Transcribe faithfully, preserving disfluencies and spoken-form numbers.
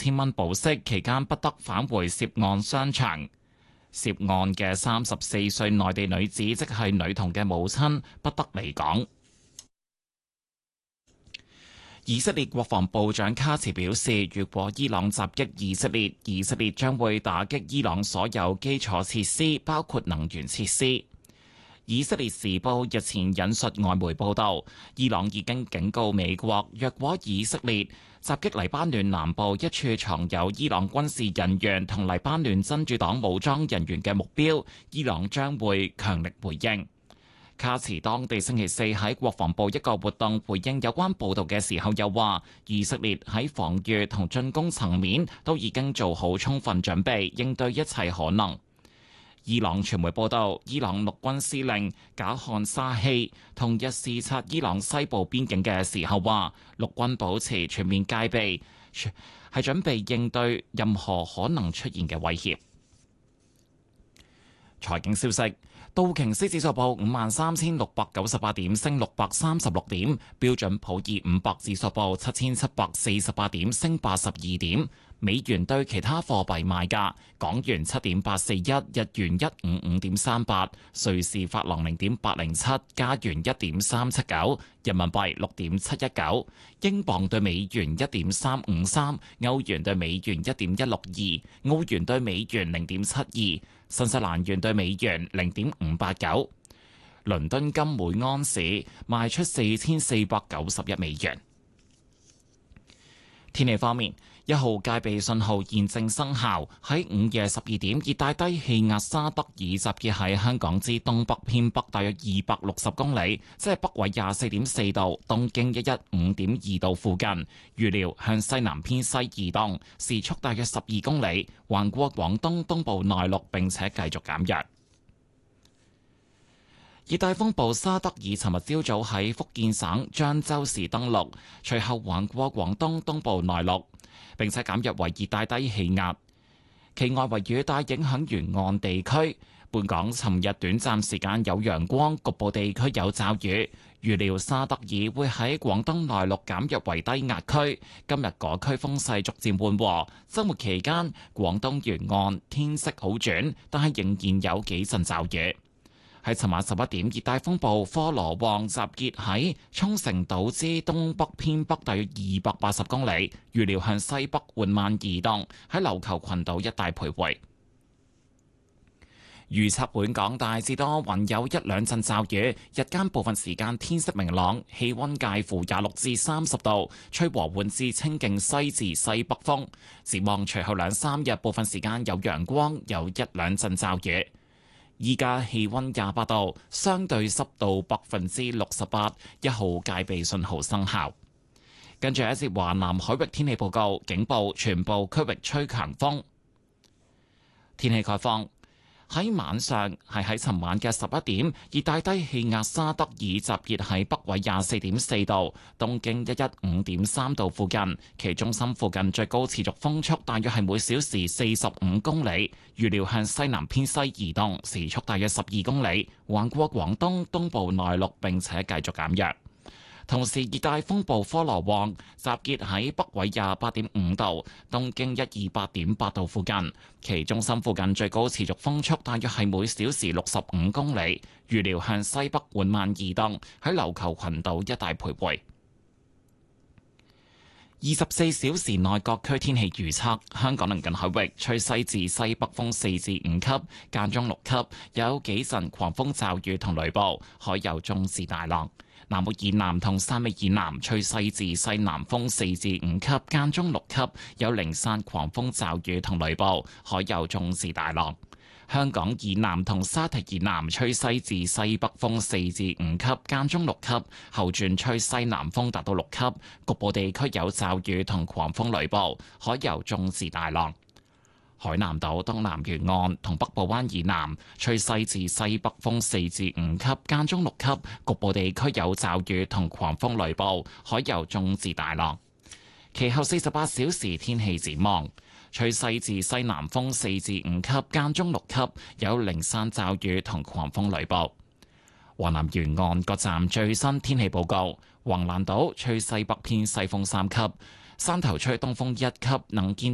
千蚊保釋，期間不得返回涉案商場。涉案嘅三十四歲內地女子，即係女童嘅母親，不得離港。以色列國防部長卡茨表示，如果伊朗襲擊以色列，以色列將會打擊伊朗所有基礎設施，包括能源設施。以色列時報日前引述外媒報道，伊朗已經警告美國，若果以色列襲擊黎巴嫩南部一處藏有伊朗軍事人員同黎巴嫩真主黨武裝人員嘅目標，伊朗將會強力回應。卡茨當地星期四喺國防部一個活動回應有關報導嘅時候，又話以色列喺防禦同進攻層面都已經做好充分準備，應對一切可能。伊朗傳媒報道，伊朗陸軍司令賈漢沙希同日視察伊朗西部邊境嘅時候話，陸軍保持全面戒備，係準備應對任何可能出現嘅威脅。財經消息。道瓊斯指數報五萬三千六百九十八點，升六百三十六點；標準普爾五百指數報七千七百四十八點，升八十二點。美元對其他貨幣賣價：港元七點八四一，日元一五五點三八，瑞士法郎零點八零七，加元一點三七九，人民幣六點七一九，英鎊對美元一點三五三，歐元對美元一點一六二，澳元對美元零點七二。新西蘭元對美元零點五八九，倫敦金每安士賣出四千四百九十一美元。天氣方面，一號戒備信號現正生效。喺午夜十二點，熱帶低氣壓沙德爾集結喺香港之東北偏北大約二百六十公里，即係北緯廿四點四度、東經一一五點二度附近。預料向西南偏西移動，時速大約十二公里，橫過廣東東部內陸，並且繼續減弱。熱帶風暴沙德爾尋日朝早喺福建省漳州市登陸，隨後橫過廣東東部內陸，並且減弱為熱帶低氣壓。其外圍雨帶影響沿岸地區。本港尋日短暫時間有陽光，局部地區有驟雨。預料沙德爾會喺廣東內陸減弱為低壓區。今日嗰區風勢逐漸緩和。週末期間，廣東沿岸天色好轉，但係仍然有幾陣驟雨。喺尋晚十一點，熱帶風暴科羅旺集結喺沖繩島之東北偏北大約二百八十公里，預料向西北緩慢移動，喺琉球群島一帶徘徊。預測本港大致多雲，有一兩陣驟雨，日間部分時間天色明朗，氣溫介乎廿六至三十度，吹和緩至清勁西至西北風。展望隨後兩三日，部分時間有陽光，有一兩陣驟雨。依家氣溫廿八度，相對濕度百分之六十八，一號戒備信號生效。跟住一節華南海域天氣報告，警報全部區域吹強風。天氣概況。喺晚上，係喺尋晚嘅十一點，熱帶低氣壓沙德爾集結喺北緯廿四點四度、東經一一五點三度附近，其中心附近最高持續風速大約係每小時四十五公里，預料向西南偏西移動，時速大約十二公里，橫過廣東東部內陸並且繼續減弱。同時，熱帶風暴科羅旺集結喺北緯廿八點五度、東經一二八點八度附近，其中心附近最高持續風速大約係每小時六十五公里，預料向西北緩慢移動，喺琉球群島一帶徘徊。二十四小時內各區天氣預測：香港鄰近海域吹西至西北風四至五級，間中六級，有幾陣狂風驟雨同雷暴，海有中至大浪。南澳以南同汕尾以南吹西至西南風四至五級，間中六級，有零散狂風驟雨同雷暴，海有中至大浪。香港以南同沙堤以南吹西至西北風四至五級，間中六級，後轉吹西南風達到六級，局部地區有驟雨同狂風雷暴，海有中至大浪。海南島東南沿岸同北部灣以南吹西至西北風四至五級，間中六級，局部地區有驟雨同狂風雷暴，海有中至大浪。其後四十八小時天氣展望：吹西至西南風四至五級，間中六級，有零散驟雨同狂風雷暴。華南沿岸各站最新天氣報告：橫瀾島吹西北偏西風三級，山頭吹東風一級，能見